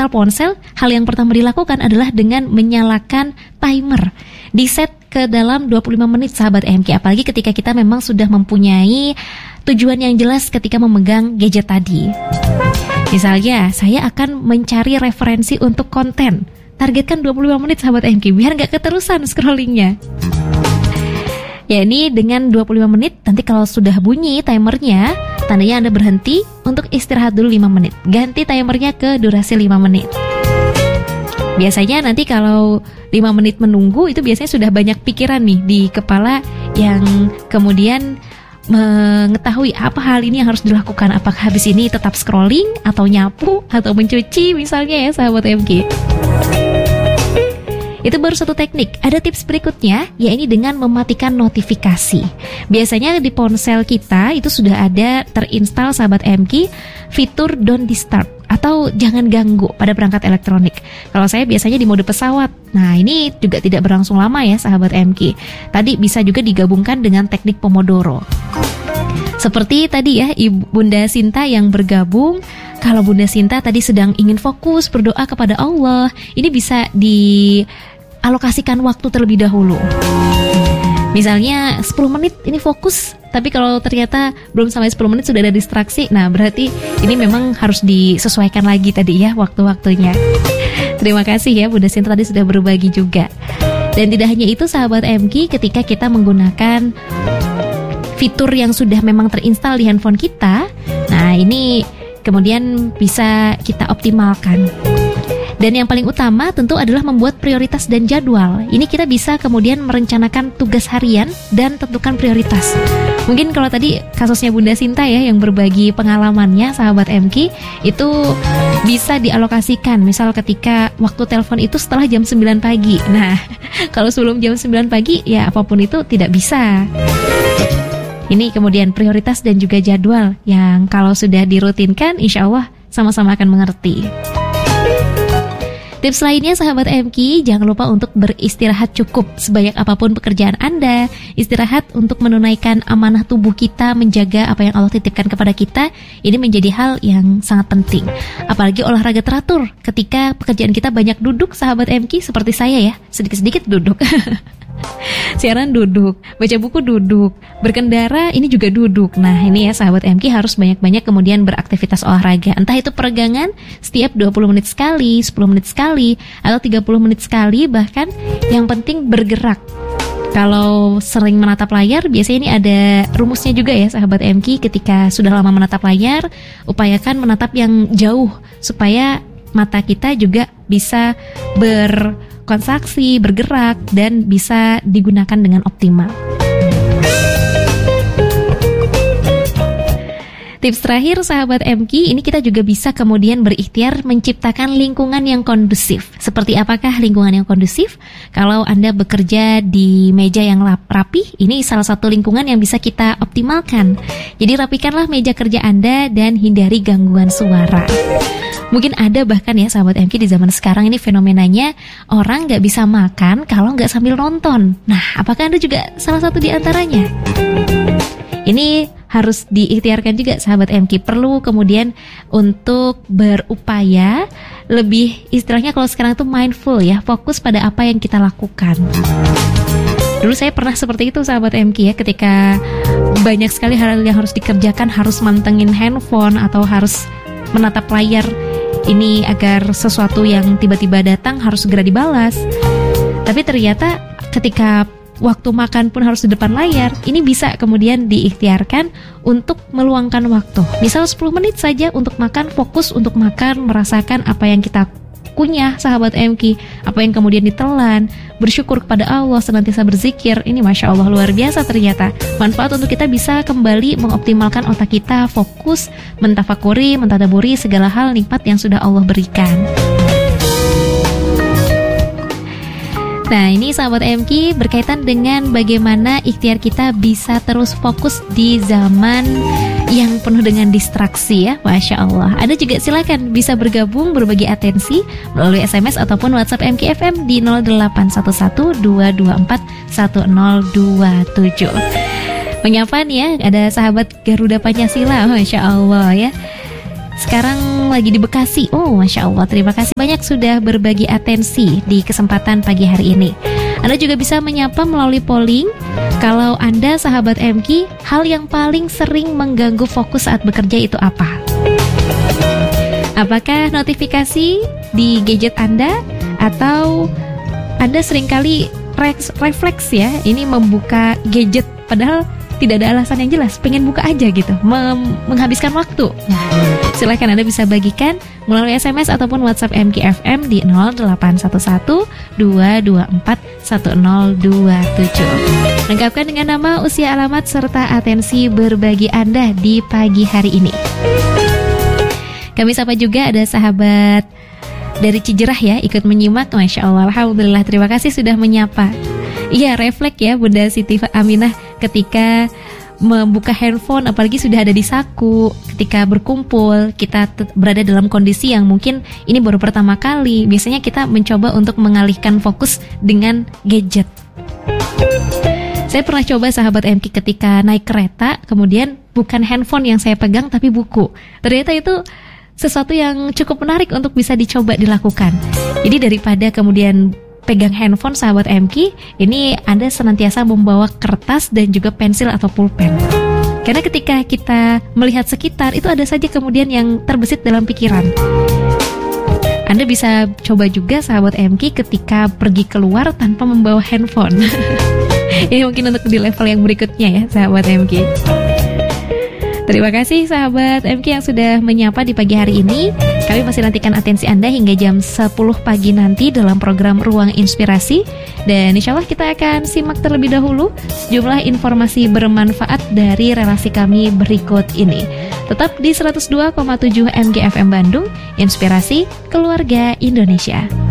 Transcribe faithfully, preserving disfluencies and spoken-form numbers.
menginstal ponsel, hal yang pertama dilakukan adalah dengan menyalakan timer. Di-set ke dalam dua puluh lima menit sahabat M K, apalagi ketika kita memang sudah mempunyai tujuan yang jelas ketika memegang gadget tadi. Misalnya, saya akan mencari referensi untuk konten. Targetkan dua puluh lima menit sahabat M K, biar gak keterusan scrollingnya. Ya, ini dengan dua puluh lima menit, nanti kalau sudah bunyi timernya, tandanya Anda berhenti untuk istirahat dulu lima menit. Ganti timernya ke durasi lima menit. Biasanya nanti kalau lima menit menunggu, itu biasanya sudah banyak pikiran nih di kepala yang kemudian mengetahui apa hal ini yang harus dilakukan. Apakah habis ini tetap scrolling, atau nyapu, atau mencuci misalnya ya sahabat M K. Itu baru satu teknik. Ada tips berikutnya, yaitu dengan mematikan notifikasi. Biasanya di ponsel kita itu sudah ada terinstall sahabat M K fitur don't disturb atau jangan ganggu pada perangkat elektronik. Kalau saya biasanya di mode pesawat. Nah, ini juga tidak berlangsung lama ya sahabat M K. Tadi bisa juga digabungkan dengan teknik Pomodoro. Seperti tadi ya, Ibu Bunda Sinta yang bergabung. Kalau Bunda Sinta tadi sedang ingin fokus berdoa kepada Allah, ini bisa dialokasikan waktu terlebih dahulu. Misalnya sepuluh menit ini fokus, tapi kalau ternyata belum sampai sepuluh menit sudah ada distraksi, nah berarti ini memang harus disesuaikan lagi tadi ya waktu-waktunya. Terima kasih ya Bunda Sinta tadi sudah berbagi juga. Dan tidak hanya itu sahabat M K, ketika kita menggunakan fitur yang sudah memang terinstal di handphone kita, nah ini kemudian bisa kita optimalkan. Dan yang paling utama tentu adalah membuat prioritas dan jadwal. Ini kita bisa kemudian merencanakan tugas harian dan tentukan prioritas. Mungkin kalau tadi kasusnya Bunda Sinta ya yang berbagi pengalamannya sahabat M K, itu bisa dialokasikan. Misal ketika waktu telepon itu setelah jam sembilan pagi. Nah, kalau sebelum jam sembilan pagi ya apapun itu tidak bisa. Ini kemudian prioritas dan juga jadwal yang kalau sudah dirutinkan insya Allah sama-sama akan mengerti. Tips lainnya sahabat M K, jangan lupa untuk beristirahat cukup. Sebanyak apapun pekerjaan Anda, istirahat untuk menunaikan amanah tubuh kita, menjaga apa yang Allah titipkan kepada kita, ini menjadi hal yang sangat penting. Apalagi olahraga teratur. Ketika pekerjaan kita banyak duduk sahabat M K, seperti saya ya, sedikit-sedikit duduk. Siaran duduk, baca buku duduk, berkendara ini juga duduk. Nah ini ya sahabat M K harus banyak-banyak kemudian beraktivitas olahraga. Entah itu peregangan setiap dua puluh menit sekali, sepuluh menit sekali, atau tiga puluh menit sekali. Bahkan yang penting bergerak. Kalau sering menatap layar, biasanya ini ada rumusnya juga ya sahabat M K. Ketika sudah lama menatap layar, upayakan menatap yang jauh supaya mata kita juga bisa berkontraksi, bergerak, dan bisa digunakan dengan optimal. Tips terakhir sahabat M K, ini kita juga bisa kemudian berikhtiar menciptakan lingkungan yang kondusif. Seperti apakah lingkungan yang kondusif? Kalau Anda bekerja di meja yang rapi, ini salah satu lingkungan yang bisa kita optimalkan. Jadi rapikanlah meja kerja Anda dan hindari gangguan suara. Mungkin ada bahkan ya sahabat M K di zaman sekarang ini fenomenanya orang gak bisa makan kalau gak sambil nonton. Nah, apakah Anda juga salah satu di antaranya? Ini harus diikhtiarkan juga sahabat M K. Perlu kemudian untuk berupaya lebih, istilahnya kalau sekarang itu mindful ya, fokus pada apa yang kita lakukan. Dulu saya pernah seperti itu sahabat M K ya, ketika banyak sekali hal yang harus dikerjakan, harus mantengin handphone atau harus menatap layar ini agar sesuatu yang tiba-tiba datang harus segera dibalas. Tapi ternyata ketika waktu makan pun harus di depan layar, ini bisa kemudian diikhtiarkan untuk meluangkan waktu. Misal sepuluh menit saja untuk makan, fokus untuk makan, merasakan apa yang kita kunyah sahabat M K, apa yang kemudian ditelan, bersyukur kepada Allah, senantiasa berzikir. Ini Masya Allah luar biasa ternyata. Manfaat untuk kita bisa kembali mengoptimalkan otak kita, fokus, mentafakuri, mentadaburi segala hal nikmat yang sudah Allah berikan. Nah ini sahabat M K berkaitan dengan bagaimana ikhtiar kita bisa terus fokus di zaman yang penuh dengan distraksi ya, Masya Allah. Anda juga silakan bisa bergabung berbagi atensi melalui S M S ataupun WhatsApp M K F M di nol delapan satu satu dua dua empat satu nol dua tujuh. Menyapa nih ya, ada sahabat Garuda Pancasila, Masya Allah ya. sekarang lagi di Bekasi. Oh, Masya Allah, terima kasih banyak sudah berbagi atensi di kesempatan pagi hari ini. Anda juga bisa menyapa melalui polling. Kalau Anda sahabat M K, hal yang paling sering mengganggu fokus saat bekerja itu apa? Apakah notifikasi di gadget Anda? Atau Anda seringkali refleks ya, ini membuka gadget padahal tidak ada alasan yang jelas, pengen buka aja gitu, mem- menghabiskan waktu. Nah, silahkan Anda bisa bagikan melalui S M S ataupun WhatsApp M K F M di nol delapan satu satu dua dua empat satu nol dua tujuh. Lengkapkan dengan nama, usia, alamat, serta atensi berbagi Anda di pagi hari ini. Kami sapa juga ada sahabat dari Cijerah ya, ikut menyimak. Masya Allah, Alhamdulillah, terima kasih sudah menyapa. Iya, refleks ya Bunda Siti Aminah ketika membuka handphone, apalagi sudah ada di saku. Ketika berkumpul, kita t- berada dalam kondisi yang mungkin ini baru pertama kali. Biasanya kita mencoba untuk mengalihkan fokus dengan gadget. Saya pernah coba sahabat M K ketika naik kereta, kemudian bukan handphone yang saya pegang tapi buku. Ternyata itu sesuatu yang cukup menarik untuk bisa dicoba dilakukan. Jadi daripada kemudian pegang handphone sahabat M K, ini Anda senantiasa membawa kertas dan juga pensil atau pulpen. Karena ketika kita melihat sekitar, itu ada saja kemudian yang terbesit dalam pikiran. Anda bisa coba juga sahabat M K ketika pergi keluar tanpa membawa handphone. Ini mungkin untuk di level yang berikutnya ya sahabat M K. Terima kasih sahabat M K yang sudah menyapa di pagi hari ini. Kami masih nantikan atensi Anda hingga jam sepuluh pagi nanti dalam program Ruang Inspirasi. Dan insya Allah kita akan simak terlebih dahulu sejumlah informasi bermanfaat dari relasi kami berikut ini. Tetap di seratus dua koma tujuh M K F M Bandung, Inspirasi Keluarga Indonesia.